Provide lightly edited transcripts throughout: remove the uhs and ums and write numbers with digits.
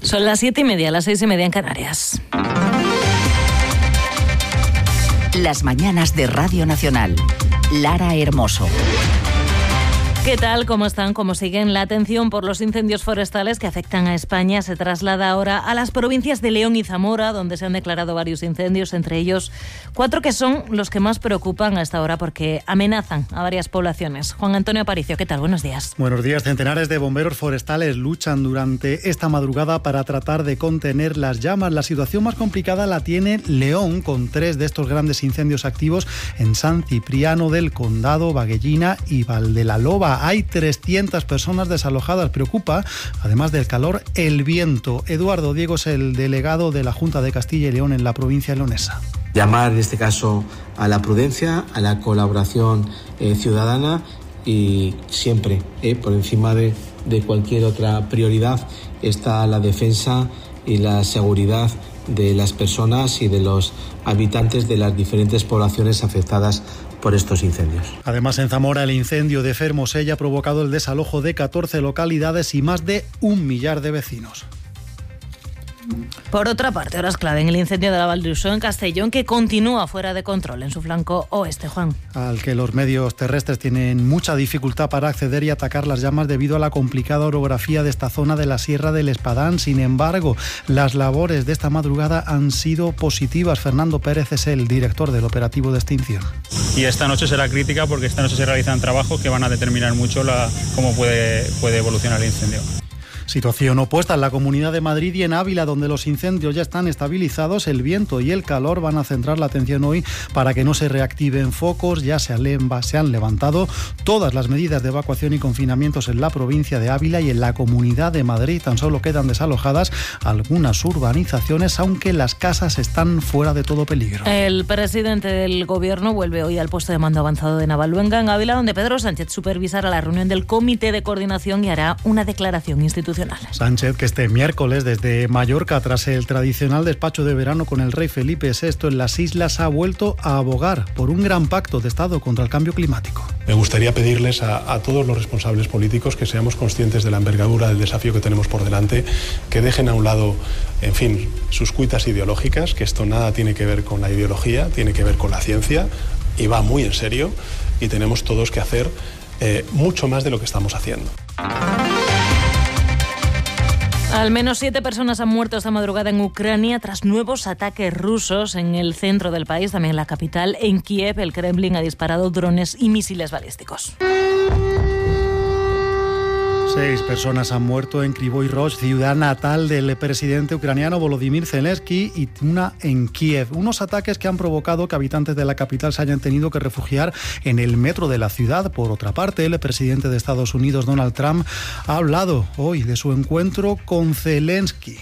Son las 7:30, las 6:30 en Canarias. Las mañanas de Radio Nacional. Lara Hermoso. ¿Qué tal? ¿Cómo están? ¿Cómo siguen? La atención por los incendios forestales que afectan a España se traslada ahora a las provincias de León y Zamora, donde se han declarado varios incendios, entre ellos 4 que son los que más preocupan a esta hora porque amenazan a varias poblaciones. Juan Antonio Aparicio, ¿qué tal? Buenos días. Buenos días. Centenares de bomberos forestales luchan durante esta madrugada para tratar de contener las llamas. La situación más complicada la tiene León, con 3 de estos grandes incendios activos en San Cipriano del Condado, Baguellina y Valdelaloba. Hay 300 personas desalojadas. Preocupa, además del calor, el viento. Eduardo Diego es el delegado de la Junta de Castilla y León en la provincia leonesa. Llamar en este caso a la prudencia, a la colaboración ciudadana y siempre, por encima de cualquier otra prioridad, está la defensa y la seguridad de las personas y de los habitantes de las diferentes poblaciones afectadas por estos incendios. Además, en Zamora, el incendio de Fermosella ha provocado el desalojo de 14 localidades y más de 1 millar de vecinos. Por otra parte, horas clave en el incendio de la Val d'Uixó en Castellón, que continúa fuera de control en su flanco oeste, Juan. Al que los medios terrestres tienen mucha dificultad para acceder y atacar las llamas debido a la complicada orografía de esta zona de la Sierra del Espadán. Sin embargo, las labores de esta madrugada han sido positivas. Fernando Pérez es el director del operativo de extinción. Y esta noche será crítica porque esta noche se realizan trabajos que van a determinar mucho cómo puede evolucionar el incendio. Situación opuesta en la Comunidad de Madrid y en Ávila, donde los incendios ya están estabilizados. El viento y el calor van a centrar la atención hoy para que no se reactiven focos. Ya se han levantado todas las medidas de evacuación y confinamientos en la provincia de Ávila y en la Comunidad de Madrid. Tan solo quedan desalojadas algunas urbanizaciones, aunque las casas están fuera de todo peligro. El presidente del Gobierno vuelve hoy al puesto de mando avanzado de Navaluenga, en Ávila, donde Pedro Sánchez supervisará la reunión del Comité de Coordinación y hará una declaración institucional. Sánchez, que este miércoles desde Mallorca, tras el tradicional despacho de verano con el rey Felipe VI en las islas, ha vuelto a abogar por un gran pacto de Estado contra el cambio climático. Me gustaría pedirles a todos los responsables políticos que seamos conscientes de la envergadura del desafío que tenemos por delante, que dejen a un lado, en fin, sus cuitas ideológicas, que esto nada tiene que ver con la ideología, tiene que ver con la ciencia y va muy en serio, y tenemos todos que hacer mucho más de lo que estamos haciendo. Al menos 7 personas han muerto esta madrugada en Ucrania tras nuevos ataques rusos en el centro del país, también en la capital. En Kiev, el Kremlin ha disparado drones y misiles balísticos. 6 personas han muerto en Kryvyi Rog, ciudad natal del presidente ucraniano Volodymyr Zelensky, y una en Kiev. Unos ataques que han provocado que habitantes de la capital se hayan tenido que refugiar en el metro de la ciudad. Por otra parte, el presidente de Estados Unidos, Donald Trump, ha hablado hoy de su encuentro con Zelensky.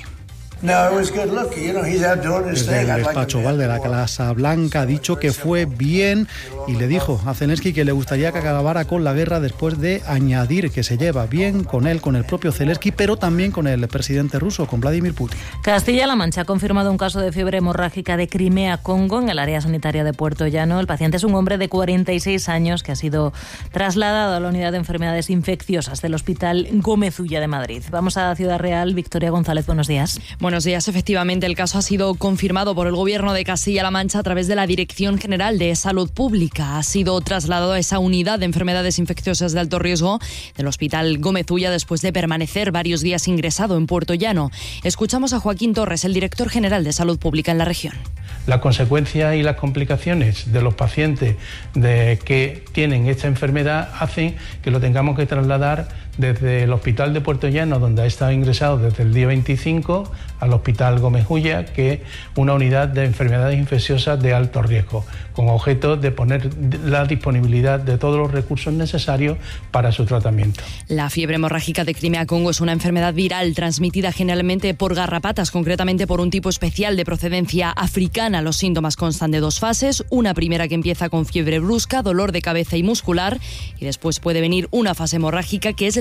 Desde el despacho Oval de la Casa Blanca ha dicho que fue bien y le dijo a Zelensky que le gustaría que acabara con la guerra, después de añadir que se lleva bien con él, con el propio Zelensky, pero también con el presidente ruso, con Vladimir Putin. Castilla-La Mancha ha confirmado un caso de fiebre hemorrágica de Crimea-Congo en el área sanitaria de Puerto Llano. El paciente es un hombre de 46 años que ha sido trasladado a la unidad de enfermedades infecciosas del Hospital Gómez Ulla de Madrid. Vamos a Ciudad Real. Victoria González, buenos días. Buenos días. Efectivamente, el caso ha sido confirmado por el Gobierno de Castilla-La Mancha a través de la Dirección General de Salud Pública. Ha sido trasladado a esa unidad de enfermedades infecciosas de alto riesgo del Hospital Gómez Ulla después de permanecer varios días ingresado en Puerto Llano. Escuchamos a Joaquín Torres, el Director General de Salud Pública en la región. Las consecuencias y las complicaciones de los pacientes que tienen esta enfermedad hacen que lo tengamos que trasladar desde el Hospital de Puerto Llano, donde ha estado ingresado desde el día 25, al Hospital Gómez Ulla, que es una unidad de enfermedades infecciosas de alto riesgo, con objeto de poner la disponibilidad de todos los recursos necesarios para su tratamiento. La fiebre hemorrágica de Crimea-Congo es una enfermedad viral transmitida generalmente por garrapatas, concretamente por un tipo especial de procedencia africana. Los síntomas constan de 2 fases, una primera que empieza con fiebre brusca, dolor de cabeza y muscular, y después puede venir una fase hemorrágica, que es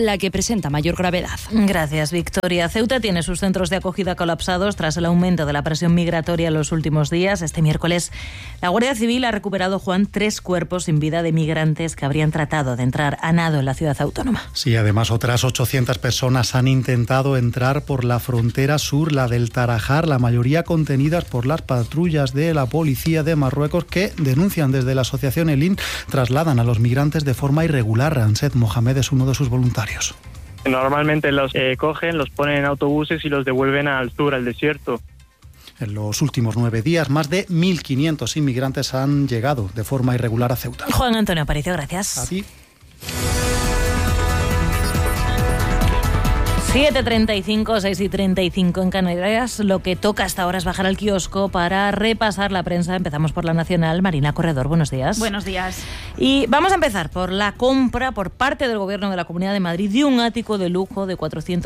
la que presenta mayor gravedad. Gracias, Victoria. Ceuta tiene sus centros de acogida colapsados tras el aumento de la presión migratoria en los últimos días. Este miércoles, la Guardia Civil ha recuperado, Juan, 3 cuerpos sin vida de migrantes que habrían tratado de entrar a nado en la ciudad autónoma. Sí, además otras 800 personas han intentado entrar por la frontera sur, la del Tarajal, la mayoría contenidas por las patrullas de la policía de Marruecos, que denuncian desde la asociación ELIN trasladan a los migrantes de forma irregular. Ansed Mohamed es uno de sus voluntarios. Normalmente los cogen, los ponen en autobuses y los devuelven al sur, al desierto. En los últimos 9 días, más de 1.500 inmigrantes han llegado de forma irregular a Ceuta. Juan Antonio Aparicio, gracias. A ti. 7:35, 6:35 en Canarias. Lo que toca hasta ahora es bajar al kiosco para repasar la prensa. Empezamos por La Nacional. Marina Corredor, buenos días. Buenos días. Y vamos a empezar por la compra por parte del Gobierno de la Comunidad de Madrid de un ático de lujo de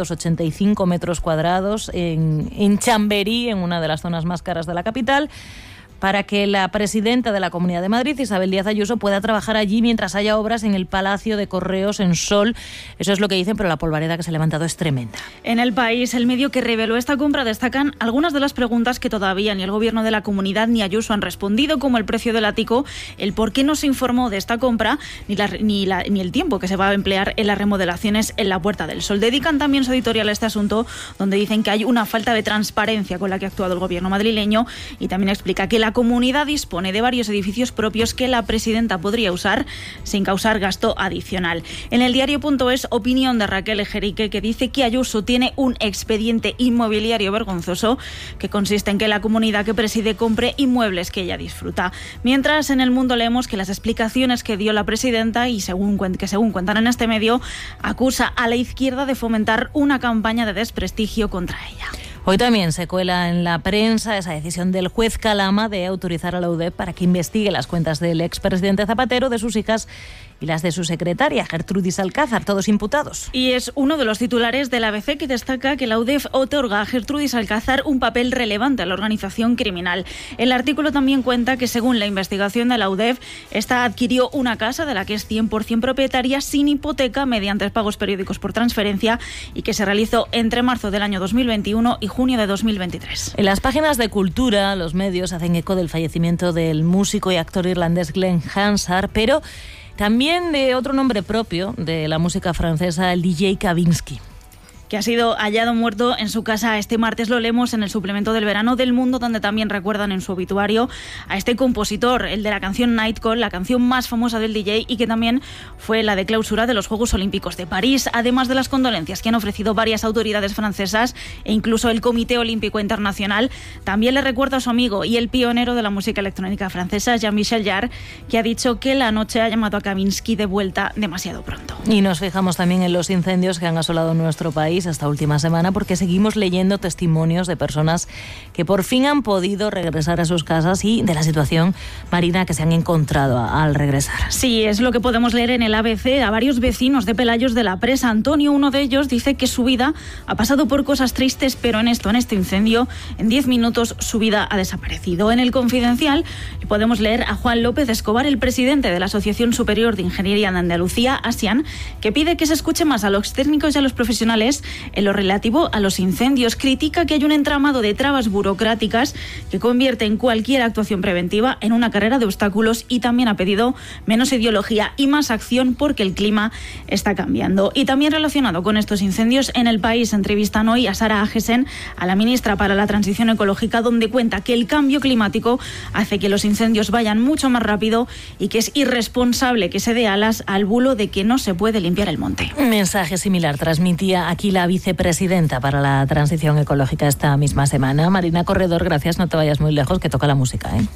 485 metros cuadrados en Chamberí, en una de las zonas más caras de la capital, para que la presidenta de la Comunidad de Madrid, Isabel Díaz Ayuso, pueda trabajar allí mientras haya obras en el Palacio de Correos en Sol. Eso es lo que dicen, pero la polvareda que se ha levantado es tremenda. En El País, el medio que reveló esta compra, destacan algunas de las preguntas que todavía ni el Gobierno de la Comunidad ni Ayuso han respondido, como el precio del ático, el por qué no se informó de esta compra, ni el tiempo que se va a emplear en las remodelaciones en la Puerta del Sol. Dedican también su editorial a este asunto, donde dicen que hay una falta de transparencia con la que ha actuado el Gobierno madrileño, y también explica que la comunidad dispone de varios edificios propios que la presidenta podría usar sin causar gasto adicional. En el diario.es, opinión de Raquel Ejerique, que dice que Ayuso tiene un expediente inmobiliario vergonzoso que consiste en que la comunidad que preside compre inmuebles que ella disfruta. Mientras, en El Mundo leemos que las explicaciones que dio la presidenta, y según cuentan en este medio, acusa a la izquierda de fomentar una campaña de desprestigio contra ella. Hoy también se cuela en la prensa esa decisión del juez Calama de autorizar a la UDEP para que investigue las cuentas del expresidente Zapatero, de sus hijas y las de su secretaria, Gertrudis Alcázar, todos imputados. Y es uno de los titulares del ABC que destaca que la UDEF otorga a Gertrudis Alcázar un papel relevante a la organización criminal. El artículo también cuenta que, según la investigación de la UDEF, esta adquirió una casa de la que es 100% propietaria sin hipoteca mediante pagos periódicos por transferencia y que se realizó entre marzo del año 2021 y junio de 2023. En las páginas de Cultura, los medios hacen eco del fallecimiento del músico y actor irlandés Glenn Hansard, pero también de otro nombre propio de la música francesa, el DJ Kavinsky, que ha sido hallado muerto en su casa este martes. Lo leemos en el suplemento del verano del Mundo, donde también recuerdan en su obituario a este compositor, el de la canción Night Call, la canción más famosa del DJ y que también fue la de clausura de los Juegos Olímpicos de París, además de las condolencias que han ofrecido varias autoridades francesas e incluso el Comité Olímpico Internacional. También le recuerda a su amigo y el pionero de la música electrónica francesa, Jean-Michel Jarre, que ha dicho que la noche ha llamado a Kavinsky de vuelta demasiado pronto. Y nos fijamos también en los incendios que han asolado nuestro país esta última semana, porque seguimos leyendo testimonios de personas que por fin han podido regresar a sus casas y de la situación, Marina, que se han encontrado al regresar. Sí, es lo que podemos leer en el ABC a varios vecinos de Pelayos de la Presa. Antonio, uno de ellos, dice que su vida ha pasado por cosas tristes, pero en este incendio, en 10 minutos su vida ha desaparecido. En el Confidencial podemos leer a Juan López Escobar, el presidente de la Asociación Superior de Ingeniería de Andalucía, ASIAN, que pide que se escuche más a los técnicos y a los profesionales en lo relativo a los incendios. Critica que hay un entramado de trabas burocráticas que convierte en cualquier actuación preventiva en una carrera de obstáculos, y también ha pedido menos ideología y más acción porque el clima está cambiando. Y también relacionado con estos incendios, en El País entrevistan hoy a Sara Agesen, a la ministra para la Transición Ecológica, donde cuenta que el cambio climático hace que los incendios vayan mucho más rápido y que es irresponsable que se dé alas al bulo de que no se puede limpiar el monte. Un mensaje similar transmitía aquí la vicepresidenta para la Transición Ecológica esta misma semana. Marina Corredor, gracias, no te vayas muy lejos, que toca la música, ¿eh?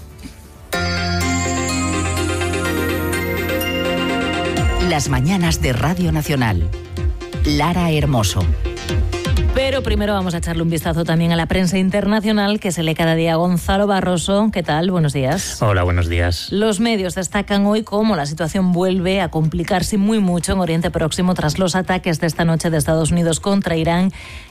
Las mañanas de Radio Nacional. Lara Hermoso. Pero primero vamos a echarle un vistazo también a la prensa internacional que se lee cada día. Gonzalo Barroso, ¿qué tal? Buenos días. Hola, buenos días. Los medios destacan hoy cómo la situación vuelve a complicarse muy mucho en Oriente Próximo tras los ataques de esta noche de Estados Unidos contra Irán,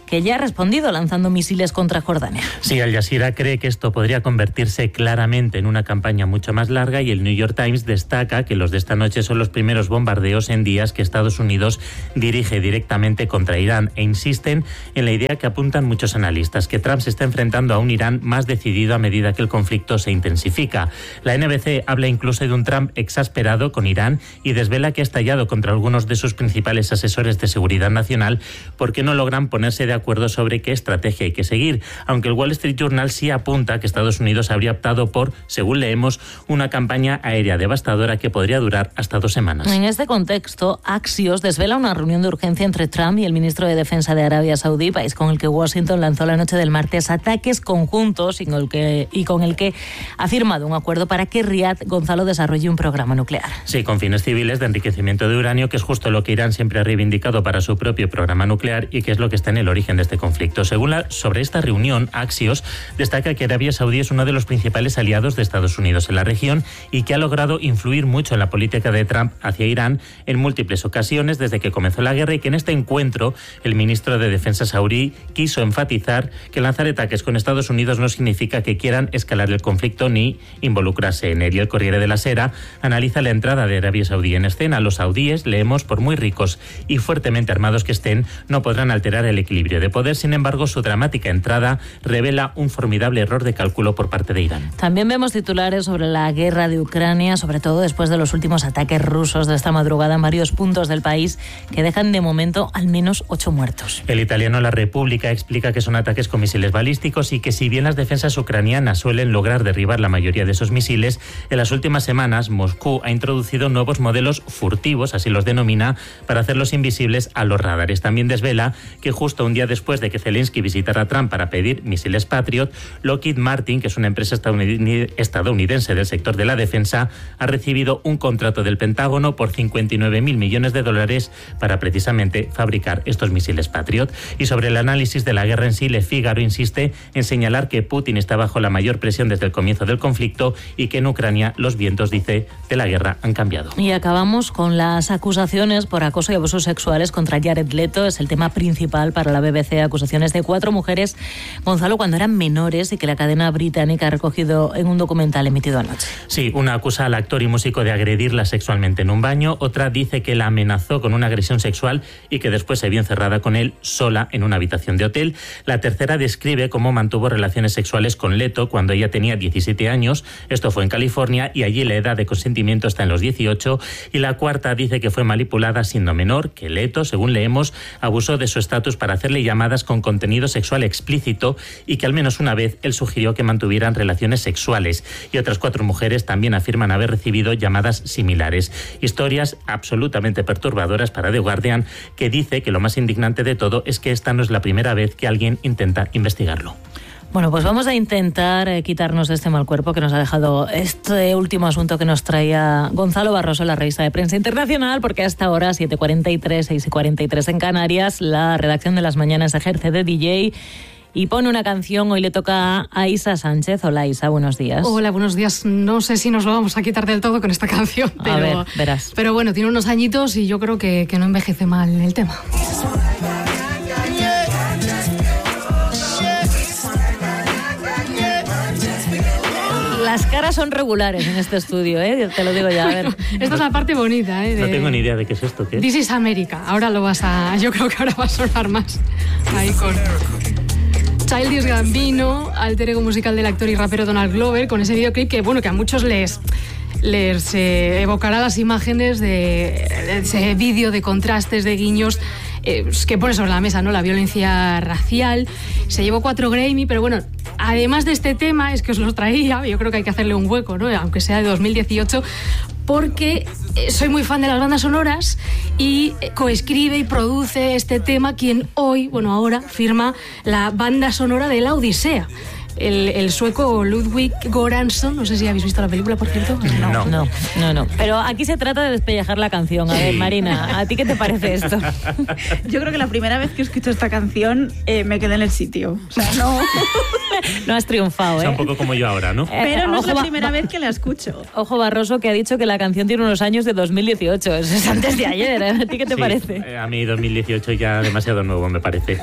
que ya ha respondido lanzando misiles contra Jordania. Sí, Al Jazeera cree que esto podría convertirse claramente en una campaña mucho más larga y el New York Times destaca que los de esta noche son los primeros bombardeos en días que Estados Unidos dirige directamente contra Irán e insisten en la idea que apuntan muchos analistas, que Trump se está enfrentando a un Irán más decidido a medida que el conflicto se intensifica. La NBC habla incluso de un Trump exasperado con Irán y desvela que ha estallado contra algunos de sus principales asesores de seguridad nacional porque no logran ponerse de acuerdo sobre qué estrategia hay que seguir, aunque el Wall Street Journal sí apunta que Estados Unidos habría optado por, según leemos, una campaña aérea devastadora que podría durar hasta 2 semanas. En este contexto, Axios desvela una reunión de urgencia entre Trump y el ministro de Defensa de Arabia Saudí, país con el que Washington lanzó la noche del martes ataques conjuntos y con el que ha firmado un acuerdo para que Riad, Gonzalo, desarrolle un programa nuclear. Sí, con fines civiles de enriquecimiento de uranio, que es justo lo que Irán siempre ha reivindicado para su propio programa nuclear y que es lo que está en el origen de este conflicto. Sobre esta reunión, Axios destaca que Arabia Saudí es uno de los principales aliados de Estados Unidos en la región y que ha logrado influir mucho en la política de Trump hacia Irán en múltiples ocasiones desde que comenzó la guerra, y que en este encuentro el ministro de Defensa saudí quiso enfatizar que lanzar ataques con Estados Unidos no significa que quieran escalar el conflicto ni involucrarse en él. Y el Corriere de la Sera analiza la entrada de Arabia Saudí en escena. Los saudíes, leemos, por muy ricos y fuertemente armados que estén, no podrán alterar el equilibrio de poder. Sin embargo, su dramática entrada revela un formidable error de cálculo por parte de Irán. También vemos titulares sobre la guerra de Ucrania, sobre todo después de los últimos ataques rusos de esta madrugada en varios puntos del país, que dejan de momento al menos 8 muertos. El italiano La Repubblica explica que son ataques con misiles balísticos y que si bien las defensas ucranianas suelen lograr derribar la mayoría de esos misiles, en las últimas semanas Moscú ha introducido nuevos modelos furtivos, así los denomina, para hacerlos invisibles a los radares. También desvela que justo un día después de que Zelensky visitara a Trump para pedir misiles Patriot, Lockheed Martin, que es una empresa estadounidense del sector de la defensa, ha recibido un contrato del Pentágono por $59.000 millones para precisamente fabricar estos misiles Patriot. Y sobre el análisis de la guerra en sí, Le Figaro insiste en señalar que Putin está bajo la mayor presión desde el comienzo del conflicto y que en Ucrania los vientos, dice, de la guerra han cambiado. Y acabamos con las acusaciones por acoso y abusos sexuales contra Jared Leto. Es el tema principal para la BBC. Acusaciones de 4 mujeres, Gonzalo, cuando eran menores, y que la cadena británica ha recogido en un documental emitido anoche. Sí, una acusa al actor y músico de agredirla sexualmente en un baño, otra dice que la amenazó con una agresión sexual y que después se vio encerrada con él sola en una habitación de hotel. La tercera describe cómo mantuvo relaciones sexuales con Leto cuando ella tenía 17 años. Esto fue en California y allí la edad de consentimiento está en los 18. Y la cuarta dice que fue manipulada siendo menor, que Leto, según leemos, abusó de su estatus para hacerle llamadas con contenido sexual explícito y que al menos una vez él sugirió que mantuvieran relaciones sexuales. Y otras 4 mujeres también afirman haber recibido llamadas similares. Historias absolutamente perturbadoras para The Guardian, que dice que lo más indignante de todo es que esta no es la primera vez que alguien intenta investigarlo. Bueno, pues vamos a intentar quitarnos este mal cuerpo que nos ha dejado este último asunto que nos traía Gonzalo Barroso, la revista de Prensa Internacional, porque hasta ahora, 7:43, 6:43 en Canarias, la redacción de Las Mañanas ejerce de DJ y pone una canción. Hoy le toca a Isa Sánchez. Hola, Isa, buenos días. Hola, buenos días. No sé si nos lo vamos a quitar del todo con esta canción, pero, a ver, verás. Pero bueno, tiene unos añitos y yo creo que no envejece mal el tema. Las caras son regulares en este estudio, te lo digo ya. A ver. Esta es la parte bonita. No tengo ni idea de qué es esto. ¿Qué? This is America. Ahora yo creo que ahora va a sonar más. Ahí con Childish Gambino, alter ego musical del actor y rapero Donald Glover, con ese videoclip que a muchos les evocará las imágenes de ese vídeo de contrastes, de guiños que pone sobre la mesa, ¿no? La violencia racial. Se llevó 4 Grammy, pero bueno, además de este tema, es que os los traía, yo creo que hay que hacerle un hueco, ¿no? Aunque sea de 2018, porque soy muy fan de las bandas sonoras y coescribe y produce este tema quien ahora firma la banda sonora de La Odisea. el sueco Ludwig Göransson. No sé si habéis visto la película, por cierto. No. Pero aquí se trata de despellejar la canción. A ver, Marina, ¿a ti qué te parece esto? Yo creo que la primera vez que escucho esta canción me quedé en el sitio. O sea, no... No has triunfado, O sea, un poco como yo ahora, ¿no? Pero no es la primera vez que la escucho. Ojo Barroso, que ha dicho que la canción tiene unos años de 2018. Eso es antes de ayer. ¿A ti qué te parece? A mí 2018 ya demasiado nuevo, me parece.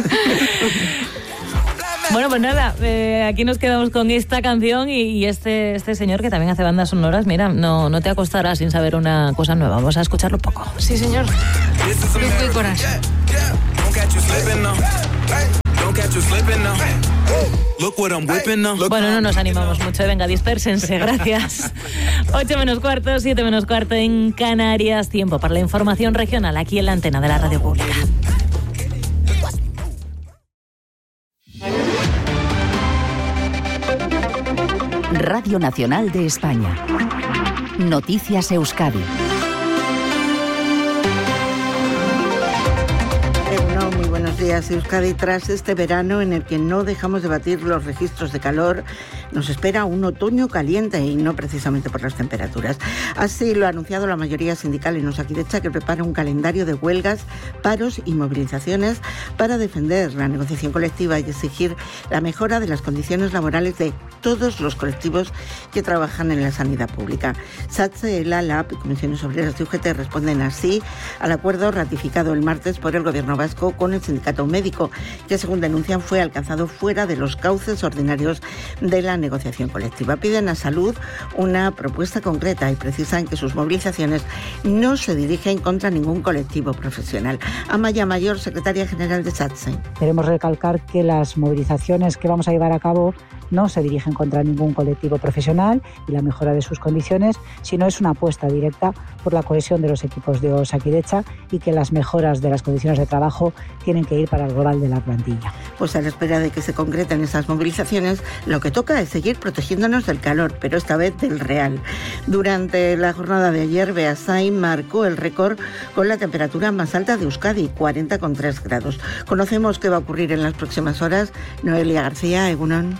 Bueno, pues nada, aquí nos quedamos con esta canción y este señor que también hace bandas sonoras. Mira, no te acostarás sin saber una cosa nueva. Vamos a escucharlo un poco. Sí, señor. Ludwig Göransson. Bueno, no nos animamos mucho. Venga, dispérsense, gracias. 8 menos cuarto, 7 menos cuarto en Canarias. Tiempo para la información regional aquí en la antena de la Radio Pública. Radio Nacional de España. Noticias Euskadi. Muy buenos días. Euskadi, tras este verano en el que no dejamos de batir los registros de calor, nos espera un otoño caliente y no precisamente por las temperaturas. Así lo ha anunciado la mayoría sindical en Osakidecha, que prepara un calendario de huelgas, paros y movilizaciones para defender la negociación colectiva y exigir la mejora de las condiciones laborales de todos los colectivos que trabajan en la sanidad pública. SATSE, el ALAP y Comisiones Obreras de UGT responden así al acuerdo ratificado el martes por el Gobierno vasco con el sindicato médico, que según denuncian fue alcanzado fuera de los cauces ordinarios de la negociación colectiva. Piden a Salud una propuesta concreta y precisan que sus movilizaciones no se dirigen contra ningún colectivo profesional. Amaya Mayor, secretaria general de SATSE. Queremos recalcar que las movilizaciones que vamos a llevar a cabo no se dirigen contra ningún colectivo profesional y la mejora de sus condiciones, sino es una apuesta directa por la cohesión de los equipos de Osakidecha y que las mejoras de las condiciones de trabajo tienen que ir para el global de la plantilla. Pues a la espera de que se concreten esas movilizaciones, lo que toca es seguir protegiéndonos del calor, pero esta vez del real. Durante la jornada de ayer, Beasain marcó el récord con la temperatura más alta de Euskadi, 40,3 grados. Conocemos qué va a ocurrir en las próximas horas. Noelia García, Egunon.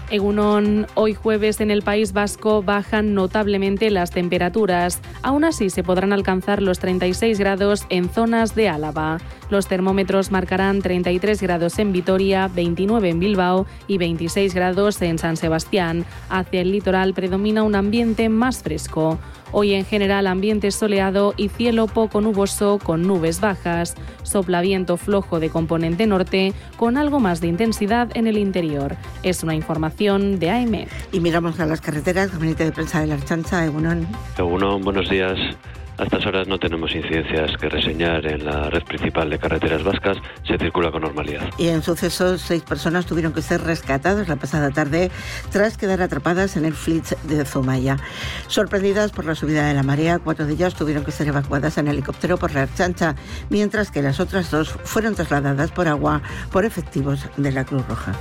Hoy jueves en el País Vasco bajan notablemente las temperaturas. Aún así se podrán alcanzar los 36 grados en zonas de Álava. Los termómetros marcarán 33 grados en Vitoria, 29 en Bilbao y 26 grados en San Sebastián. Hacia el litoral predomina un ambiente más fresco. Hoy en general ambiente soleado y cielo poco nuboso con nubes bajas. Sopla viento flojo de componente norte con algo más de intensidad en el interior. Es una información de AEMET. Y miramos a las carreteras, gabinete de prensa de la Ertzaintza, Egunon. Egunon, buenos días. A estas horas no tenemos incidencias que reseñar en la red principal de carreteras vascas, se circula con normalidad. Y en sucesos, 6 personas tuvieron que ser rescatadas la pasada tarde tras quedar atrapadas en el Flitz de Zumaya. Sorprendidas por la subida de la marea, 4 de ellas tuvieron que ser evacuadas en helicóptero por la Ertzaintza, mientras que las otras 2 fueron trasladadas por agua por efectivos de la Cruz Roja.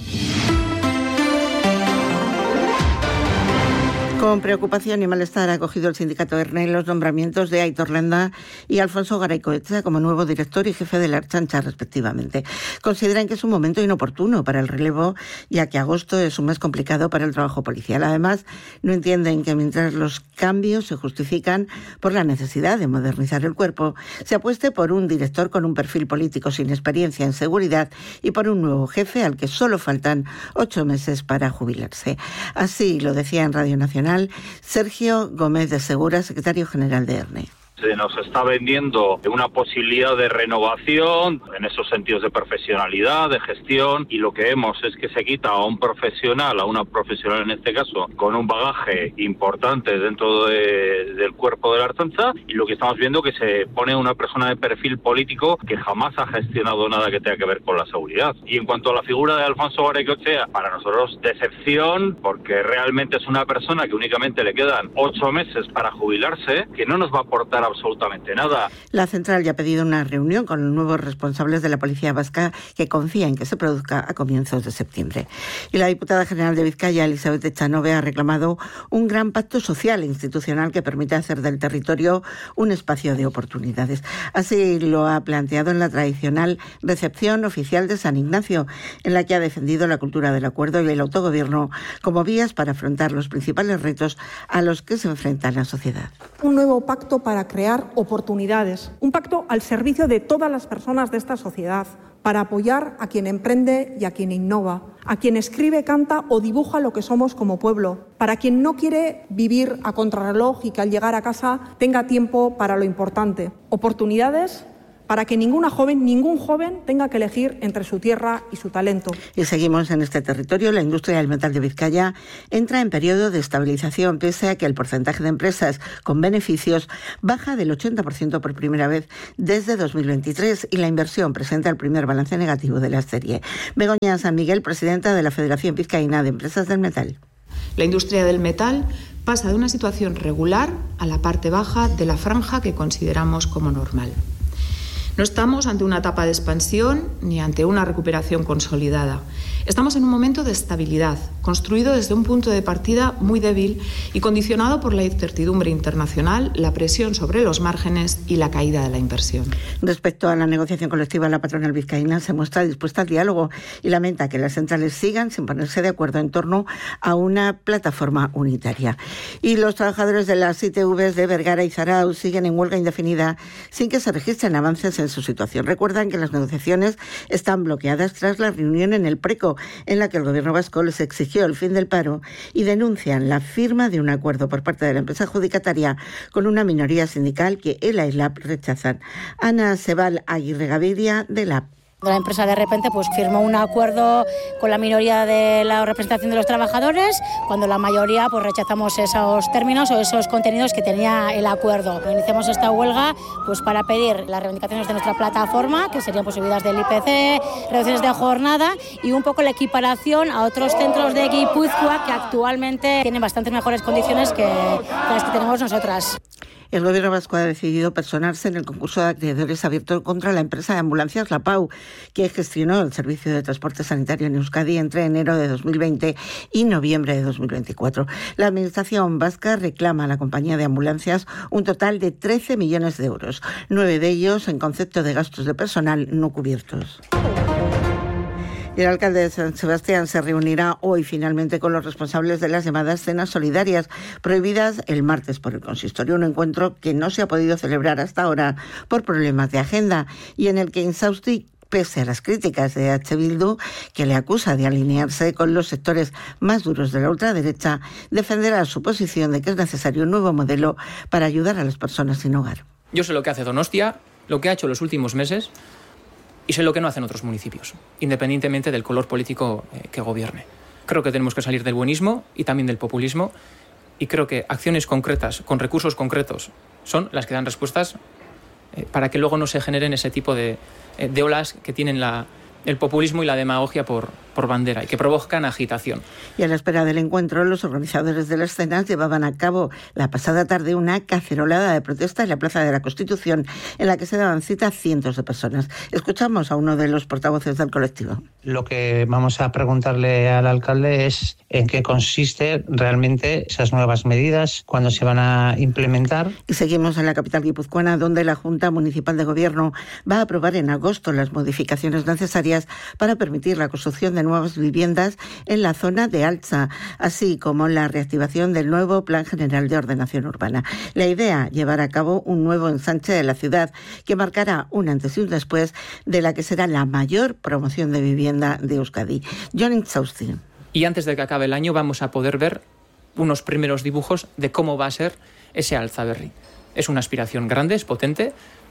Con preocupación y malestar ha acogido el sindicato ERNE los nombramientos de Aitor Lenda y Alfonso Garaycoetxea como nuevo director y jefe de la Ertzaintza, respectivamente. Consideran que es un momento inoportuno para el relevo, ya que agosto es un mes complicado para el trabajo policial. Además, no entienden que mientras los cambios se justifican por la necesidad de modernizar el cuerpo, se apueste por un director con un perfil político sin experiencia en seguridad y por un nuevo jefe al que solo faltan 8 meses para jubilarse. Así lo decía en Radio Nacional Sergio Gómez de Segura, secretario general de ERNE. Se nos está vendiendo una posibilidad de renovación en esos sentidos de profesionalidad, de gestión, y lo que vemos es que se quita a un profesional, a una profesional en este caso, con un bagaje importante dentro del cuerpo de la Ertzaintza, y lo que estamos viendo es que se pone una persona de perfil político que jamás ha gestionado nada que tenga que ver con la seguridad. Y en cuanto a la figura de Alfonso Garaycoetxea, para nosotros decepción, porque realmente es una persona que únicamente le quedan 8 meses para jubilarse, que no nos va a aportar absolutamente nada. La central ya ha pedido una reunión con los nuevos responsables de la Policía Vasca, que confía en que se produzca a comienzos de septiembre. Y la diputada general de Vizcaya, Elizabeth Echanove, ha reclamado un gran pacto social e institucional que permita hacer del territorio un espacio de oportunidades. Así lo ha planteado en la tradicional recepción oficial de San Ignacio, en la que ha defendido la cultura del acuerdo y el autogobierno como vías para afrontar los principales retos a los que se enfrenta la sociedad. Un nuevo pacto para crear oportunidades, un pacto al servicio de todas las personas de esta sociedad, para apoyar a quien emprende y a quien innova, a quien escribe, canta o dibuja lo que somos como pueblo, para quien no quiere vivir a contrarreloj y que al llegar a casa tenga tiempo para lo importante. Oportunidades para que ningún joven tenga que elegir entre su tierra y su talento. Y seguimos en este territorio. La industria del metal de Vizcaya entra en periodo de estabilización, pese a que el porcentaje de empresas con beneficios baja del 80% por primera vez desde 2023 y la inversión presenta el primer balance negativo de la serie. Begoña San Miguel, presidenta de la Federación Vizcaína de Empresas del Metal. La industria del metal pasa de una situación regular a la parte baja de la franja que consideramos como normal. No estamos ante una etapa de expansión ni ante una recuperación consolidada. Estamos en un momento de estabilidad, construido desde un punto de partida muy débil y condicionado por la incertidumbre internacional, la presión sobre los márgenes y la caída de la inversión. Respecto a la negociación colectiva, la patronal vizcaína se muestra dispuesta al diálogo y lamenta que las centrales sigan sin ponerse de acuerdo en torno a una plataforma unitaria. Y los trabajadores de las ITVs de Vergara y Zarauz siguen en huelga indefinida sin que se registren avances en su situación. Recuerdan que las negociaciones están bloqueadas tras la reunión en el Preco, en la que el gobierno vasco les exigió el fin del paro, y denuncian la firma de un acuerdo por parte de la empresa adjudicataria con una minoría sindical que ELA y LAB rechazan. Ana Sebal Aguirre Gaviria, de LAB. La empresa de repente firmó un acuerdo con la minoría de la representación de los trabajadores, cuando la mayoría rechazamos esos términos o esos contenidos que tenía el acuerdo. Iniciamos esta huelga para pedir las reivindicaciones de nuestra plataforma, que serían subidas del IPC, reducciones de jornada y un poco la equiparación a otros centros de Guipúzcoa que actualmente tienen bastantes mejores condiciones que las que tenemos nosotras. El gobierno vasco ha decidido personarse en el concurso de acreedores abierto contra la empresa de ambulancias La Pau, que gestionó el servicio de transporte sanitario en Euskadi entre enero de 2020 y noviembre de 2024. La administración vasca reclama a la compañía de ambulancias un total de 13 millones de euros, 9 de ellos en concepto de gastos de personal no cubiertos. El alcalde de San Sebastián se reunirá hoy finalmente con los responsables de las llamadas cenas solidarias, prohibidas el martes por el consistorio, un encuentro que no se ha podido celebrar hasta ahora por problemas de agenda y en el que Insausti, pese a las críticas de H. Bildu, que le acusa de alinearse con los sectores más duros de la ultraderecha, defenderá su posición de que es necesario un nuevo modelo para ayudar a las personas sin hogar. Yo sé lo que hace Donostia, lo que ha hecho en los últimos meses, y sé lo que no hacen otros municipios, independientemente del color político que gobierne. Creo que tenemos que salir del buenismo y también del populismo, y creo que acciones concretas, con recursos concretos, son las que dan respuestas para que luego no se generen ese tipo de olas que tienen el populismo y la demagogia por bandera y que provocan agitación. Y a la espera del encuentro, los organizadores de las cenas llevaban a cabo la pasada tarde una cacerolada de protesta en la Plaza de la Constitución, en la que se daban cita cientos de personas. Escuchamos a uno de los portavoces del colectivo. Lo que vamos a preguntarle al alcalde es en qué consiste realmente esas nuevas medidas, cuándo se van a implementar. Y seguimos en la capital guipuzcoana, donde la Junta Municipal de Gobierno va a aprobar en agosto las modificaciones necesarias para permitir la construcción de nuevas viviendas en la zona de Altza, así como la reactivación del nuevo Plan General de Ordenación Urbana. La idea, llevar a cabo un nuevo ensanche de la ciudad que marcará un antes y un después de la que será la mayor promoción de vivienda de Euskadi. John Insausti. Y antes de que acabe el año vamos a poder ver unos primeros dibujos de cómo va a ser ese Altza Berri. Es una aspiración grande, es potente,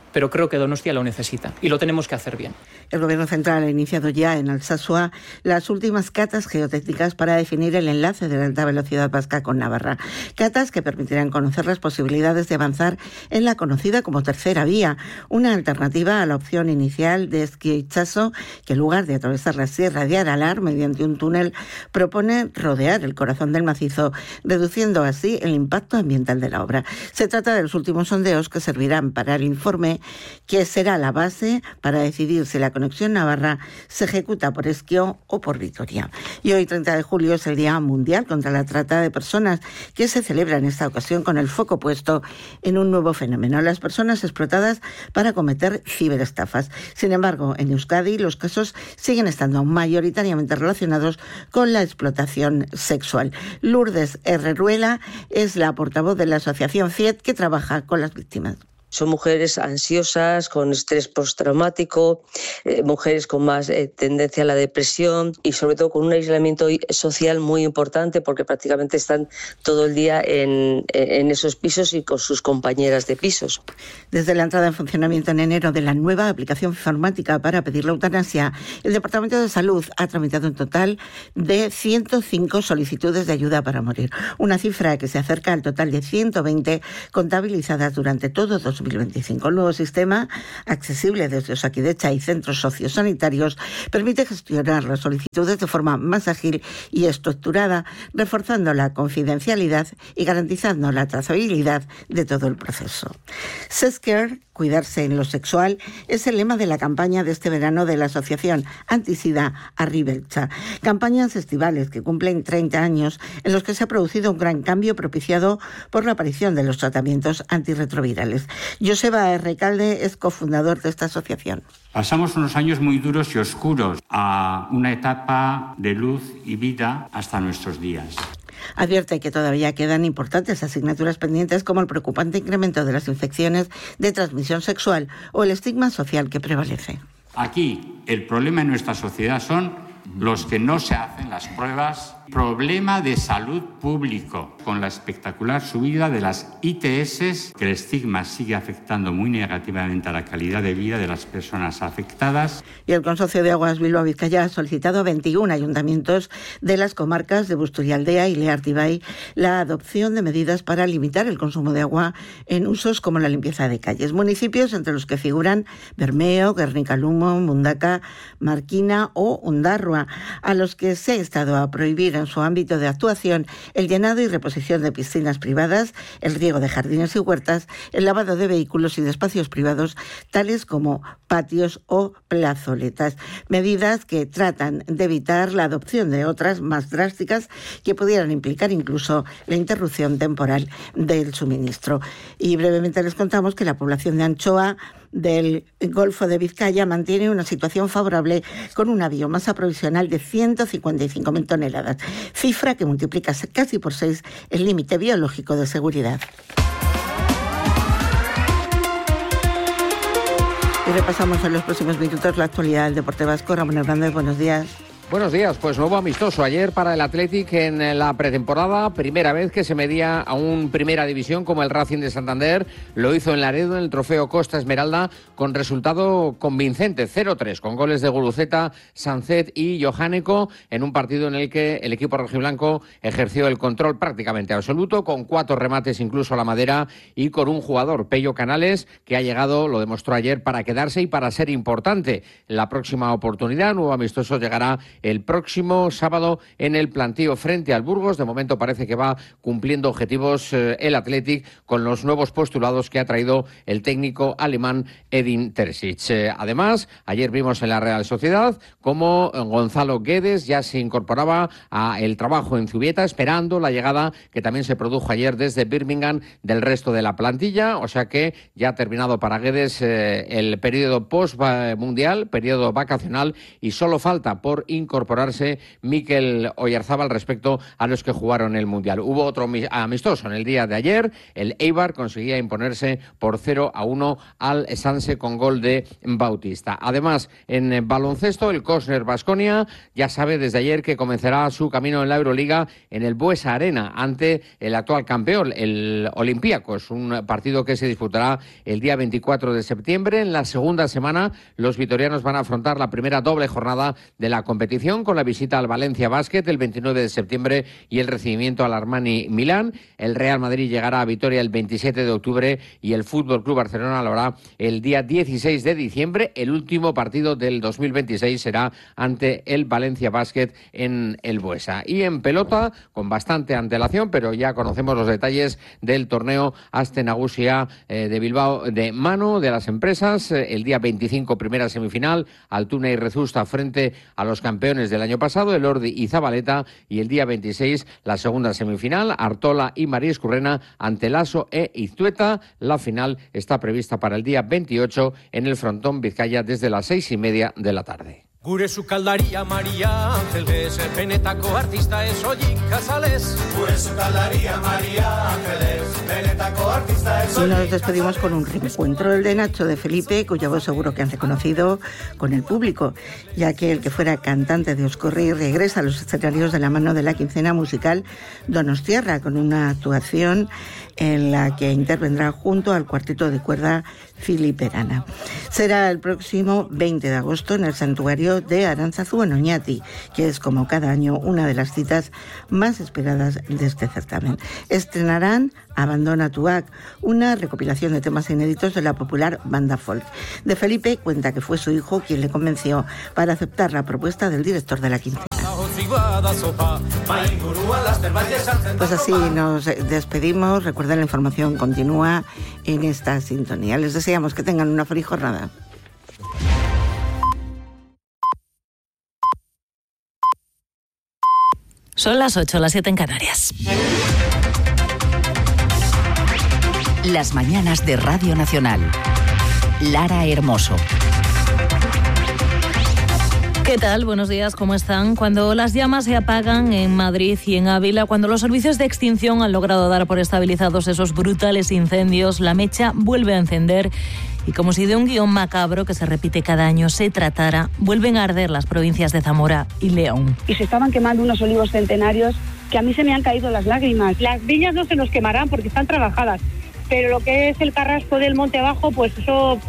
pero creo que Donostia lo necesita y lo tenemos que hacer bien. El Gobierno central ha iniciado ya en Alsasua las últimas catas geotécnicas para definir el enlace de la alta velocidad vasca con Navarra. Catas que permitirán conocer las posibilidades de avanzar en la conocida como tercera vía, una alternativa a la opción inicial de Esquio-Itxaso, que en lugar de atravesar la Sierra de Aralar mediante un túnel, propone rodear el corazón del macizo, reduciendo así el impacto ambiental de la obra. Se trata de los últimos sondeos que servirán para el informe que será la base para decidir si la conexión Navarra se ejecuta por Esquio o por Vitoria. Y hoy, 30 de julio, es el Día Mundial contra la Trata de Personas, que se celebra en esta ocasión con el foco puesto en un nuevo fenómeno: las personas explotadas para cometer ciberestafas. Sin embargo, en Euskadi los casos siguen estando mayoritariamente relacionados con la explotación sexual. Lourdes Herreruela es la portavoz de la asociación FIET, que trabaja con las víctimas. Son mujeres ansiosas, con estrés postraumático, mujeres con más tendencia a la depresión y sobre todo con un aislamiento social muy importante, porque prácticamente están todo el día en esos pisos y con sus compañeras de pisos. Desde la entrada en funcionamiento en enero de la nueva aplicación informática para pedir la eutanasia, el Departamento de Salud ha tramitado un total de 105 solicitudes de ayuda para morir, una cifra que se acerca al total de 120 contabilizadas durante todo 2025. El nuevo sistema, accesible desde Osakidetza y centros sociosanitarios, permite gestionar las solicitudes de forma más ágil y estructurada, reforzando la confidencialidad y garantizando la trazabilidad de todo el proceso. Sescare, cuidarse en lo sexual, es el lema de la campaña de este verano de la Asociación Antisida Arribeltza. Campañas estivales que cumplen 30 años, en los que se ha producido un gran cambio propiciado por la aparición de los tratamientos antirretrovirales. Joseba Recalde es cofundador de esta asociación. Pasamos unos años muy duros y oscuros a una etapa de luz y vida hasta nuestros días. Advierte que todavía quedan importantes asignaturas pendientes, como el preocupante incremento de las infecciones de transmisión sexual o el estigma social que prevalece. Aquí el problema en nuestra sociedad son los que no se hacen las pruebas. Problema de salud público, con la espectacular subida de las ITS, que el estigma sigue afectando muy negativamente a la calidad de vida de las personas afectadas. Y el Consorcio de Aguas Bilbao-Vizcaya ha solicitado a 21 ayuntamientos de las comarcas de Busturialdea y Leartibay la adopción de medidas para limitar el consumo de agua en usos como la limpieza de calles. Municipios entre los que figuran Bermeo, Guernica-Lumo, Mundaka, Marquina o Ondarroa, a los que se ha estado a prohibir en su ámbito de actuación el llenado y reposición de piscinas privadas, el riego de jardines y huertas, el lavado de vehículos y de espacios privados, tales como patios o plazoletas. Medidas que tratan de evitar la adopción de otras más drásticas que pudieran implicar incluso la interrupción temporal del suministro. Y brevemente les contamos que la población de anchoa del Golfo de Vizcaya mantiene una situación favorable, con una biomasa provisional de 155.000 toneladas, cifra que multiplica casi por 6 el límite biológico de seguridad. Y repasamos en los próximos minutos la actualidad del deporte vasco. Ramón Hernández, buenos días. Buenos días, pues nuevo amistoso ayer para el Athletic en la pretemporada, primera vez que se medía a un primera división como el Racing de Santander, lo hizo en Laredo en el trofeo Costa Esmeralda con resultado convincente, 0-3, con goles de Guruceta, Sancet y Johanneco, en un partido en el que el equipo rojiblanco ejerció el control prácticamente absoluto, con 4 remates incluso a la madera y con un jugador, Pello Canales, que ha llegado, lo demostró ayer, para quedarse y para ser importante. La próxima oportunidad, nuevo amistoso, llegará el próximo sábado en el plantío frente al Burgos. De momento parece que va cumpliendo objetivos el Athletic con los nuevos postulados que ha traído el técnico alemán Edin Terzic. Además, ayer vimos en la Real Sociedad cómo Gonzalo Guedes ya se incorporaba al trabajo en Zubieta, esperando la llegada que también se produjo ayer desde Birmingham del resto de la plantilla. O sea que ya ha terminado para Guedes el periodo post-mundial, periodo vacacional, y solo falta por incorporar incorporarse Mikel Oyarzábal respecto a los que jugaron el Mundial. Hubo otro amistoso en el día de ayer. El Eibar conseguía imponerse por 0-1 al Sanse con gol de Bautista. Además, en baloncesto, el Kosner Baskonia ya sabe desde ayer que comenzará su camino en la Euroliga en el Buesa Arena ante el actual campeón, el Olympiacos. Un partido que se disputará el día 24 de septiembre. En la segunda semana, los vitorianos van a afrontar la primera doble jornada de la competición con la visita al Valencia Basket el 29 de septiembre y el recibimiento al Armani Milán. El Real Madrid llegará a Vitoria el 27 de octubre y el Fútbol Club Barcelona lo hará el día 16 de diciembre. El último partido del 2026 será ante el Valencia Basket en el Buesa. Y en pelota, con bastante antelación, pero ya conocemos los detalles del torneo Aste Nagusia de Bilbao de mano de las empresas. El día 25, primera semifinal, Altuna y Rezusta frente a los campeones del año pasado, el Ordi y Zabaleta, y el día 26, la segunda semifinal, Artola y María Escurrena ante Lasso e Iztueta. La final está prevista para el día 28 en el Frontón Vizcaya desde las 6:30 de la tarde. Gure sukaldaria Maria Ángeles, benetako artista ez oik Casales. Gure sukaldaria Maria Ángeles, benetako artista ez oik. Y nos Casales. despedimos con un reencuentro, el de Nacho de Felipe, cuya voz seguro que han reconocido con el público, ya que el que fuera cantante de Oscorri regresa a los escenarios de la mano de la quincena musical Donostiarra, con una actuación en la que intervendrá junto al cuarteto de cuerda Filiperana. Será el próximo 20 de agosto en el santuario de Aránzazu en Oñati, que es, como cada año, una de las citas más esperadas de este certamen. Estrenarán Abandona Tuac, una recopilación de temas inéditos de la popular banda folk. De Felipe cuenta que fue su hijo quien le convenció para aceptar la propuesta del director de la quincena. Pues así nos despedimos. Recuerden, la información continúa en esta sintonía. Les deseamos que tengan una feliz jornada. Son las 8, las 7 en Canarias. Las mañanas de Radio Nacional. Lara Hermoso. ¿Qué tal? Buenos días, ¿cómo están? Cuando las llamas se apagan en Madrid y en Ávila, cuando los servicios de extinción han logrado dar por estabilizados esos brutales incendios, la mecha vuelve a encender y, como si de un guión macabro que se repite cada año se tratara, vuelven a arder las provincias de Zamora y León. Y se estaban quemando unos olivos centenarios que a mí se me han caído las lágrimas. Las viñas no se nos quemarán porque están trabajadas, pero lo que es el carrasco del monte abajo, pues eso...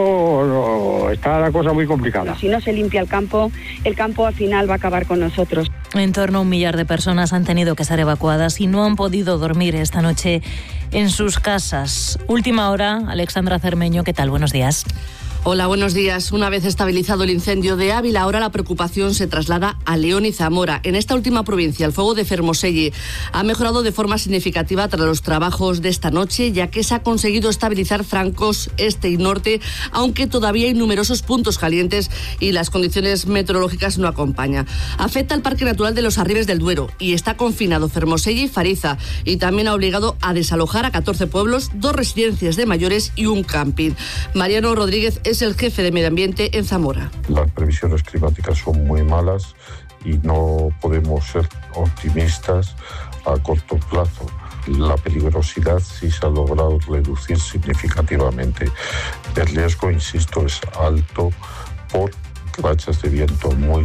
Todo está la cosa muy complicada. Si no se limpia el campo al final va a acabar con nosotros. En torno a 1 millar de personas han tenido que ser evacuadas y no han podido dormir esta noche en sus casas. Última hora, Alexandra Cermeño, ¿qué tal? Buenos días. Hola, buenos días. Una vez estabilizado el incendio de Ávila, ahora la preocupación se traslada a León y Zamora. En esta última provincia, el fuego de Fermoselle ha mejorado de forma significativa tras los trabajos de esta noche, ya que se ha conseguido estabilizar francos este y norte, aunque todavía hay numerosos puntos calientes y las condiciones meteorológicas no acompañan. Afecta al Parque Natural de los Arribes del Duero y está confinado Fermoselle y Fariza, y también ha obligado a desalojar a 14 pueblos, 2 residencias de mayores y un camping. Mariano Rodríguez es el jefe de Medio Ambiente en Zamora. Las previsiones climáticas son muy malas y no podemos ser optimistas a corto plazo. La peligrosidad sí se ha logrado reducir significativamente. El riesgo, insisto, es alto por rachas de viento muy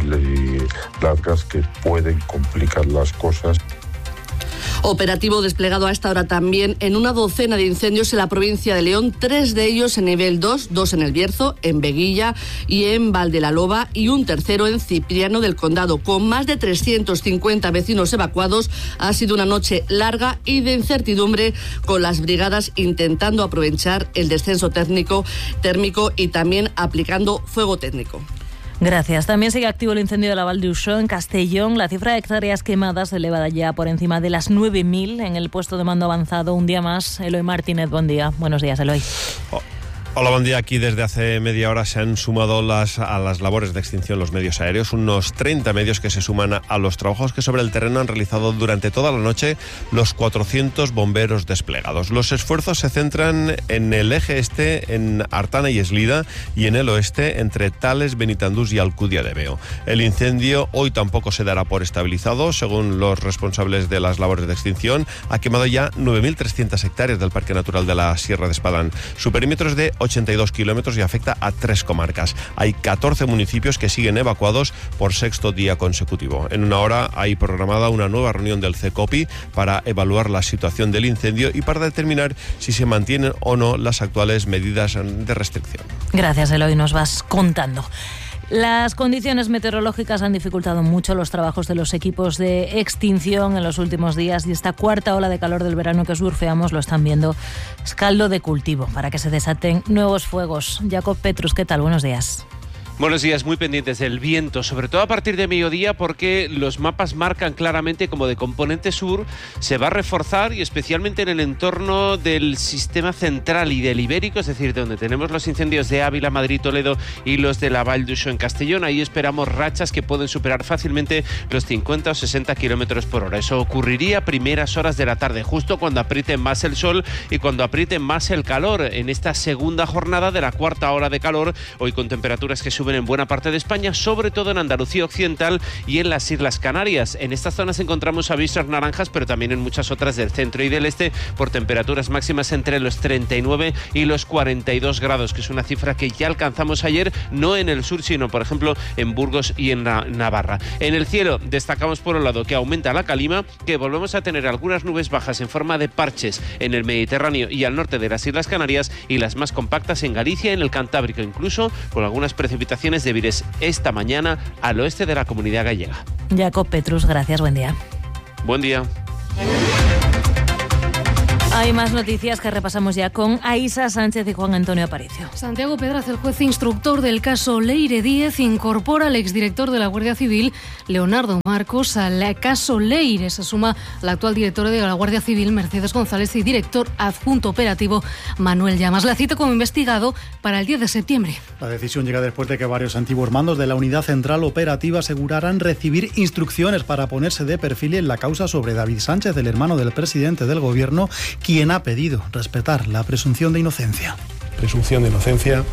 largas que pueden complicar las cosas. Operativo desplegado a esta hora también en una docena de incendios en la provincia de León, 3 de ellos en nivel 2, 2 en El Bierzo, en Veguilla y en Valdelaloba, y un tercero en Cipriano del Condado. Con más de 350 vecinos evacuados, ha sido una noche larga y de incertidumbre, con las brigadas intentando aprovechar el descenso térmico y también aplicando fuego técnico. Gracias. También sigue activo el incendio de la Val d'Uixó en Castellón. La cifra de hectáreas quemadas se eleva ya por encima de las 9.000 en el puesto de mando avanzado. Un día más, Eloy Martínez, buen día. Buenos días, Eloy. Hola, buen día. Aquí desde hace media hora se han sumado a las labores de extinción los medios aéreos, unos 30 medios que se suman a los trabajos que sobre el terreno han realizado durante toda la noche los 400 bomberos desplegados. Los esfuerzos se centran en el eje este, en Artana y Eslida, y en el oeste, entre Tales, Benitandús y Alcudia de Veo. El incendio hoy tampoco se dará por estabilizado. Según los responsables de las labores de extinción, ha quemado ya 9.300 hectáreas del Parque Natural de la Sierra de Espadán. Su perímetro es de 82 kilómetros y afecta a 3 comarcas. Hay 14 municipios que siguen evacuados por sexto día consecutivo. En una hora hay programada una nueva reunión del CECOPI para evaluar la situación del incendio y para determinar si se mantienen o no las actuales medidas de restricción. Gracias, Eloy, nos vas contando. Las condiciones meteorológicas han dificultado mucho los trabajos de los equipos de extinción en los últimos días, y esta cuarta ola de calor del verano que surfeamos, lo están viendo, es caldo de cultivo para que se desaten nuevos fuegos. Jacob Petrus, ¿qué tal? Buenos días. Buenos días, muy pendientes del viento, sobre todo a partir de mediodía, porque los mapas marcan claramente como de componente sur se va a reforzar, y especialmente en el entorno del sistema central y del Ibérico, es decir, donde tenemos los incendios de Ávila, Madrid, Toledo y los de la Vall d'Uixó en Castellón. Ahí esperamos rachas que pueden superar fácilmente los 50 o 60 kilómetros por hora. Eso ocurriría a primeras horas de la tarde, justo cuando apriete más el sol y cuando apriete más el calor en esta segunda jornada de la cuarta hora de calor, hoy con temperaturas que suben en buena parte de España, sobre todo en Andalucía Occidental y en las Islas Canarias. En estas zonas encontramos avisos naranjas, pero también en muchas otras del centro y del este, por temperaturas máximas entre los 39 y los 42 grados, que es una cifra que ya alcanzamos ayer, no en el sur, sino por ejemplo en Burgos y en Navarra. En el cielo destacamos por un lado que aumenta la calima, que volvemos a tener algunas nubes bajas en forma de parches en el Mediterráneo y al norte de las Islas Canarias, y las más compactas en Galicia y en el Cantábrico, incluso con algunas precipitaciones débiles esta mañana al oeste de la Comunidad Gallega. Jacob Petrus, gracias, buen día. Buen día. Hay más noticias que repasamos ya con Aísa Sánchez y Juan Antonio Aparicio. Santiago Pedraz, el juez instructor del caso Leire Díez, incorpora al exdirector de la Guardia Civil, Leonardo Marcos, al caso Leire. Se suma la actual directora de la Guardia Civil, Mercedes González, y director adjunto operativo, Manuel Llamas. La cita como investigado para el 10 de septiembre. La decisión llega después de que varios antiguos mandos de la Unidad Central Operativa aseguraran recibir instrucciones para ponerse de perfil en la causa sobre David Sánchez, el hermano del presidente del Gobierno, quien ha pedido respetar la presunción de inocencia. Presunción de inocencia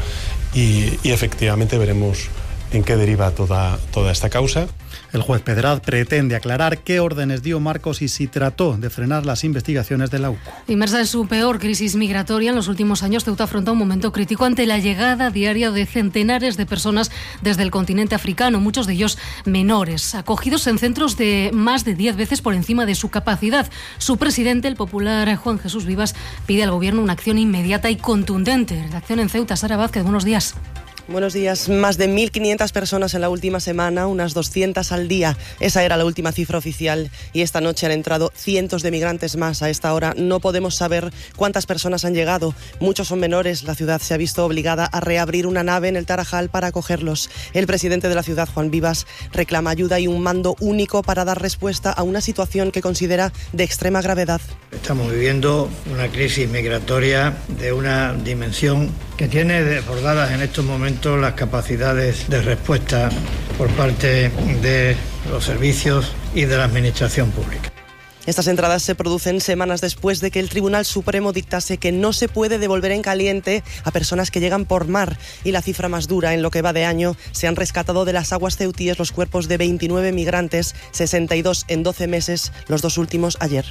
y efectivamente veremos en qué deriva toda esta causa. El juez Pedraz pretende aclarar qué órdenes dio Marcos y si trató de frenar las investigaciones de la UCO. Inmersa en su peor crisis migratoria en los últimos años, Ceuta afronta un momento crítico ante la llegada diaria de centenares de personas desde el continente africano, muchos de ellos menores, acogidos en centros de más de 10 veces por encima de su capacidad. Su presidente, el popular Juan Jesús Vivas, pide al Gobierno una acción inmediata y contundente. Redacción en Ceuta, Sara Vázquez, buenos días. Buenos días. Más de 1.500 personas en la última semana, unas 200 al día. Esa era la última cifra oficial, y esta noche han entrado cientos de migrantes más. A esta hora no podemos saber cuántas personas han llegado. Muchos son menores. La ciudad se ha visto obligada a reabrir una nave en el Tarajal para acogerlos. El presidente de la ciudad, Juan Vivas, reclama ayuda y un mando único para dar respuesta a una situación que considera de extrema gravedad. Estamos viviendo una crisis migratoria de una dimensión que tiene desbordadas en estos momentos las capacidades de respuesta por parte de los servicios y de la administración pública. Estas entradas se producen semanas después de que el Tribunal Supremo dictase que no se puede devolver en caliente a personas que llegan por mar. Y la cifra más dura, en lo que va de año, se han rescatado de las aguas ceutíes los cuerpos de 29 migrantes, 62 en 12 meses, los dos últimos ayer.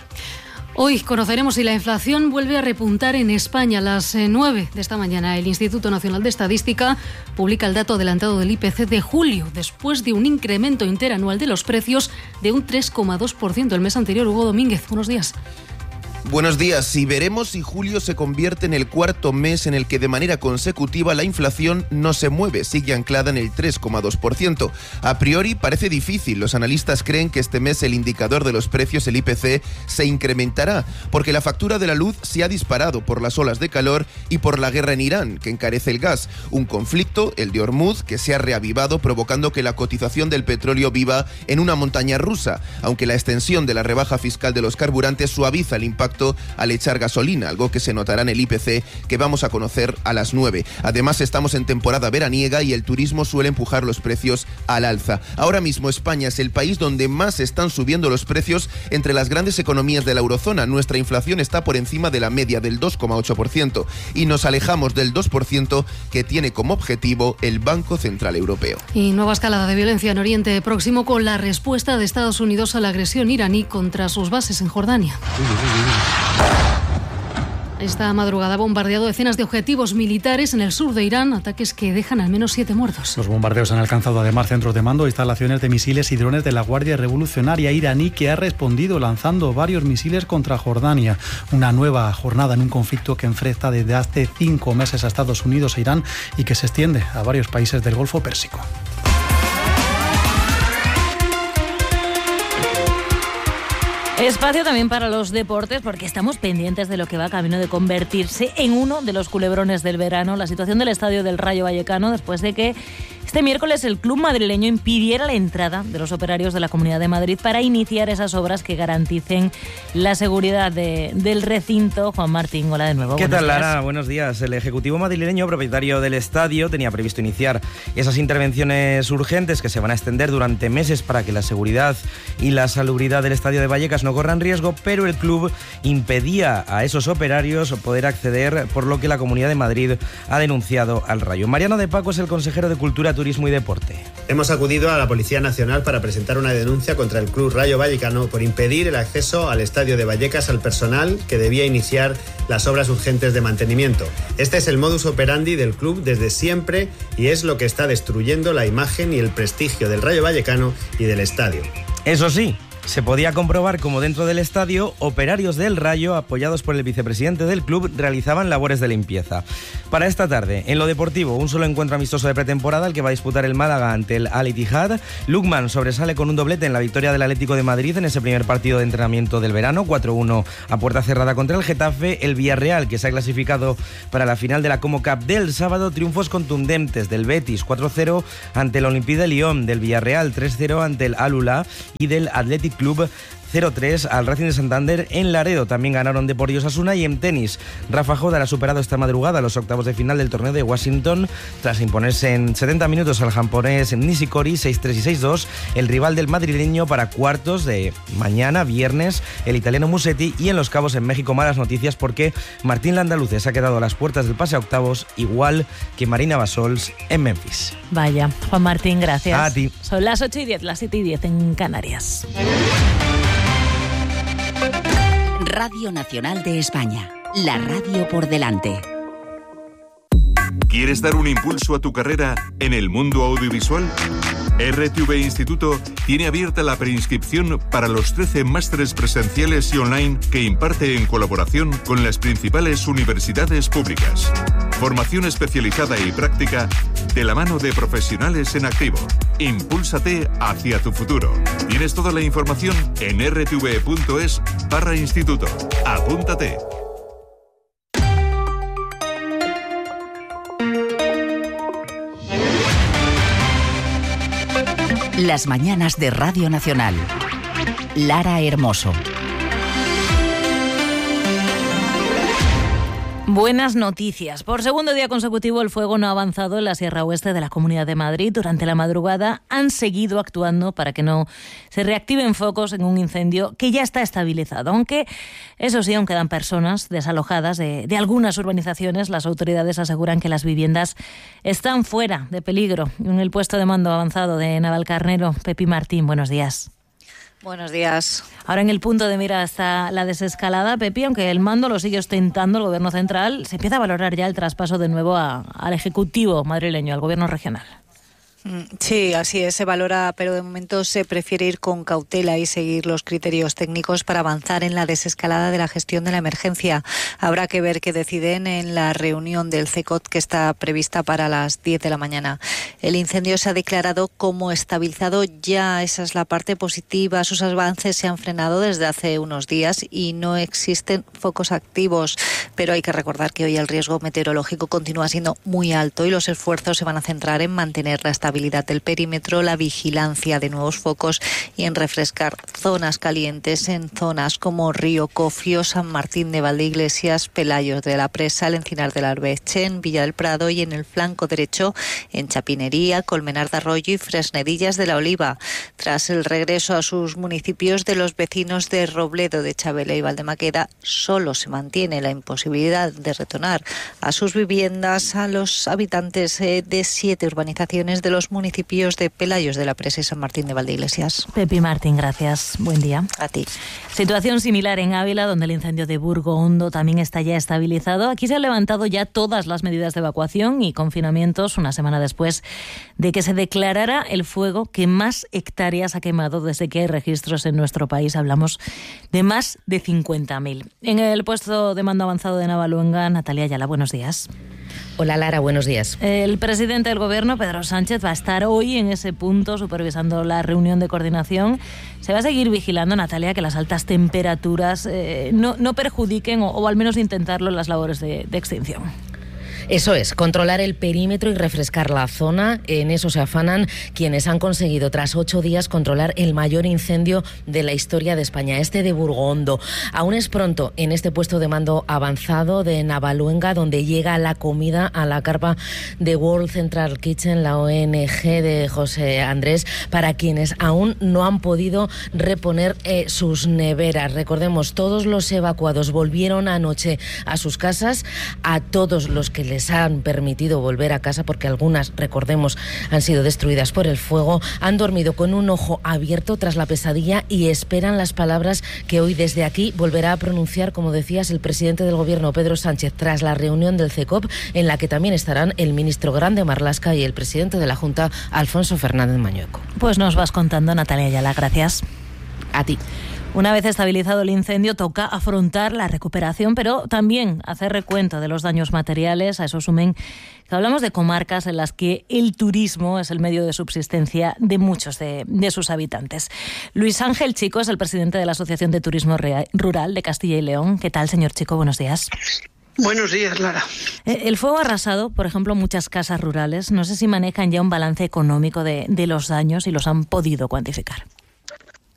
Hoy conoceremos si la inflación vuelve a repuntar en España. A las 9 de esta mañana, el Instituto Nacional de Estadística publica el dato adelantado del IPC de julio, después de un incremento interanual de los precios de un 3,2% el mes anterior. Hugo Domínguez, buenos días. Buenos días. Y veremos si julio se convierte en el cuarto mes en el que de manera consecutiva la inflación no se mueve, sigue anclada en el 3,2%. A priori parece difícil. Los analistas creen que este mes el indicador de los precios, el IPC, se incrementará, porque la factura de la luz se ha disparado por las olas de calor y por la guerra en Irán, que encarece el gas. Un conflicto, el de Hormuz, que se ha reavivado, provocando que la cotización del petróleo viva en una montaña rusa, aunque la extensión de la rebaja fiscal de los carburantes suaviza el impacto efecto al echar gasolina, algo que se notará en el IPC que vamos a conocer a las 9. Además, estamos en temporada veraniega y el turismo suele empujar los precios al alza. Ahora mismo España es el país donde más están subiendo los precios entre las grandes economías de la eurozona. Nuestra inflación está por encima de la media del 2,8% y nos alejamos del 2% que tiene como objetivo el Banco Central Europeo. Y nueva escalada de violencia en Oriente Próximo con la respuesta de Estados Unidos a la agresión iraní contra sus bases en Jordania. Esta madrugada ha bombardeado decenas de objetivos militares en el sur de Irán, ataques que dejan al menos 7 muertos. Los bombardeos han alcanzado además centros de mando e instalaciones de misiles y drones de la Guardia Revolucionaria iraní, que ha respondido lanzando varios misiles contra Jordania. Una nueva jornada en un conflicto que enfrenta desde hace 5 meses a Estados Unidos e Irán y que se extiende a varios países del Golfo Pérsico. Espacio también para los deportes, porque estamos pendientes de lo que va camino de convertirse en uno de los culebrones del verano, la situación del estadio del Rayo Vallecano, después de que este miércoles el club madrileño impidiera la entrada de los operarios de la Comunidad de Madrid para iniciar esas obras que garanticen la seguridad del recinto. Juan Martín, hola de nuevo. ¿Qué tal, Lara? Buenos días. El Ejecutivo madrileño, propietario del estadio, tenía previsto iniciar esas intervenciones urgentes que se van a extender durante meses para que la seguridad y la salubridad del estadio de Vallecas no corran riesgo, pero el club impedía a esos operarios poder acceder, por lo que la Comunidad de Madrid ha denunciado al Rayo. Mariano de Paco es el consejero de Cultura, Turismo y Deporte. Hemos acudido a la Policía Nacional para presentar una denuncia contra el Club Rayo Vallecano por impedir el acceso al estadio de Vallecas al personal que debía iniciar las obras urgentes de mantenimiento. Este es el modus operandi del club desde siempre y es lo que está destruyendo la imagen y el prestigio del Rayo Vallecano y del estadio. Eso sí, se podía comprobar cómo dentro del estadio, operarios del Rayo, apoyados por el vicepresidente del club, realizaban labores de limpieza. Para esta tarde, en lo deportivo, un solo encuentro amistoso de pretemporada, el que va a disputar el Málaga ante el Al-Ittihad. Lukman sobresale con un doblete en la victoria del Atlético de Madrid en ese primer partido de entrenamiento del verano, 4-1 a puerta cerrada contra el Getafe. El Villarreal, que se ha clasificado para la final de la Como Cup del sábado, triunfos contundentes del Betis, 4-0 ante el Olympique de Lyon, del Villarreal 3-0 ante el Al-Ula y del Athletic Club 0-3 al Racing de Santander en Laredo. También ganaron Depor y Osasuna. Y en tenis, Rafa Nadal ha superado esta madrugada los octavos de final del torneo de Washington tras imponerse en 70 minutos al japonés Nishikori 6-3 y 6-2, el rival del madrileño para cuartos de mañana, viernes, el italiano Musetti. Y en Los Cabos, en México, malas noticias porque Martín Landaluce se ha quedado a las puertas del pase a octavos, igual que Marina Basols en Memphis. Vaya, Juan Martín, gracias. A ti. Son las 8:10, las 7:10 en Canarias. Radio Nacional de España, la radio por delante. ¿Quieres dar un impulso a tu carrera en el mundo audiovisual? RTV Instituto tiene abierta la preinscripción para los 13 másteres presenciales y online que imparte en colaboración con las principales universidades públicas. Formación especializada y práctica de la mano de profesionales en activo. Impúlsate hacia tu futuro. Tienes toda la información en rtve.es/instituto. Apúntate. Las mañanas de Radio Nacional. Lara Hermoso. Buenas noticias. Por segundo día consecutivo el fuego no ha avanzado en la Sierra Oeste de la Comunidad de Madrid. Durante la madrugada han seguido actuando para que no se reactiven focos en un incendio que ya está estabilizado. Aunque, eso sí, aún quedan personas desalojadas de algunas urbanizaciones. Las autoridades aseguran que las viviendas están fuera de peligro. En el puesto de mando avanzado de Navalcarnero, Pepi Martín, buenos días. Buenos días. Ahora en el punto de mira está la desescalada, Pepi, aunque el mando lo sigue ostentando el Gobierno central, se empieza a valorar ya el traspaso de nuevo al Ejecutivo madrileño, al Gobierno regional. Sí, así es, se valora, pero de momento se prefiere ir con cautela y seguir los criterios técnicos para avanzar en la desescalada de la gestión de la emergencia. Habrá que ver qué deciden en la reunión del CECOT que está prevista para las 10 de la mañana. El incendio se ha declarado como estabilizado ya, esa es la parte positiva. Sus avances se han frenado desde hace unos días y no existen focos activos, pero hay que recordar que hoy el riesgo meteorológico continúa siendo muy alto y los esfuerzos se van a centrar en mantener la estabilidad estabilidad del perímetro, la vigilancia de nuevos focos y en refrescar zonas calientes en zonas como Río Cofio, San Martín de Valdeiglesias, Pelayos de la Presa, el Encinar del Arbechen, Villa del Prado y en el flanco derecho en Chapinería, Colmenar de Arroyo y Fresnedillas de la Oliva. Tras el regreso a sus municipios de los vecinos de Robledo, de Chabela y Valdemaqueda, solo se mantiene la imposibilidad de retornar a sus viviendas a los habitantes de 7 urbanizaciones de los municipios de Pelayos de la Presa y San Martín de Valdeiglesias. Pepi Martín, gracias. Buen día. A ti. Situación similar en Ávila, donde el incendio de Burgo Hondo también está ya estabilizado. Aquí se han levantado ya todas las medidas de evacuación y confinamientos una semana después de que se declarara el fuego que más hectáreas ha quemado desde que hay registros en nuestro país. Hablamos de más de 50.000. En el puesto de mando avanzado de Navaluenga, Natalia Ayala, buenos días. Hola Lara, buenos días. El presidente del Gobierno, Pedro Sánchez, va a estar hoy en ese punto supervisando la reunión de coordinación. Se va a seguir vigilando, Natalia, que las altas temperaturas no perjudiquen o al menos intentarlo en las labores de extinción. Eso es, controlar el perímetro y refrescar la zona. En eso se afanan quienes han conseguido, tras 8 días, controlar el mayor incendio de la historia de España, este de Burgo Hondo. Aún es pronto en este puesto de mando avanzado de Navaluenga, donde llega la comida a la carpa de World Central Kitchen, la ONG de José Andrés, para quienes aún no han podido reponer sus neveras. Recordemos, todos los evacuados volvieron anoche a sus casas. A todos los que les han permitido volver a casa, porque algunas, recordemos, han sido destruidas por el fuego, han dormido con un ojo abierto tras la pesadilla y esperan las palabras que hoy desde aquí volverá a pronunciar, como decías, el presidente del Gobierno, Pedro Sánchez, tras la reunión del CECOP, en la que también estarán el ministro Grande Marlaska y el presidente de la Junta, Alfonso Fernández Mañueco. Pues nos vas contando, Natalia Ayala, gracias. A ti. Una vez estabilizado el incendio, toca afrontar la recuperación, pero también hacer recuento de los daños materiales. A eso sumen que hablamos de comarcas en las que el turismo es el medio de subsistencia de muchos de sus habitantes. Luis Ángel Chico es el presidente de la Asociación de Turismo Rural de Castilla y León. ¿Qué tal, señor Chico? Buenos días. Buenos días, Lara. El fuego ha arrasado, por ejemplo, muchas casas rurales. No sé si manejan ya un balance económico de los daños y los han podido cuantificar.